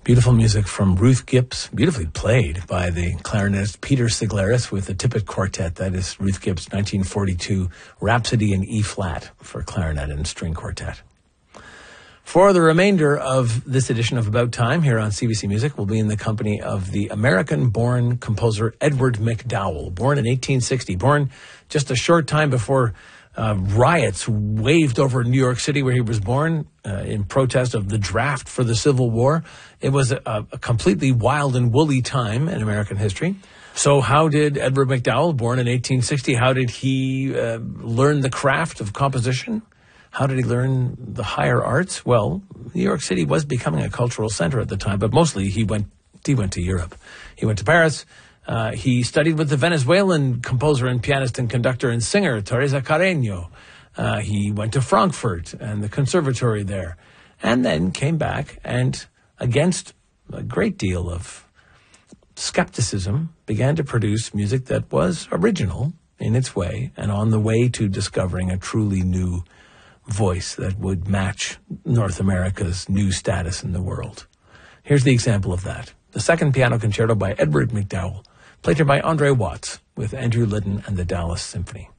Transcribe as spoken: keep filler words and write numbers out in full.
Beautiful music from Ruth Gibbs, beautifully played by the clarinetist Peter Siglaris with the Tippett Quartet. That is Ruth Gibbs' nineteen forty-two Rhapsody in E-flat for clarinet and string quartet. For the remainder of this edition of About Time here on C B C Music, we'll be in the company of the American-born composer Edward McDowell, born in eighteen sixty, born just a short time before Uh, riots waved over New York City where he was born uh, in protest of the draft for the Civil War. It was a, a completely wild and woolly time in American history. So how did Edward McDowell, born in eighteen sixty, how did he uh, learn the craft of composition? How did he learn the higher arts? Well, New York City was becoming a cultural center at the time, but mostly he went, he went to Europe. He went to Paris. Uh, he studied with the Venezuelan composer and pianist and conductor and singer Teresa Carreño. Uh, he went to Frankfurt and the conservatory there, and then came back and, against a great deal of skepticism, began to produce music that was original in its way and on the way to discovering a truly new voice that would match North America's new status in the world. Here's the example of that. The second piano concerto by Edward McDowell, played here by Andre Watts with Andrew Liddon and the Dallas Symphony.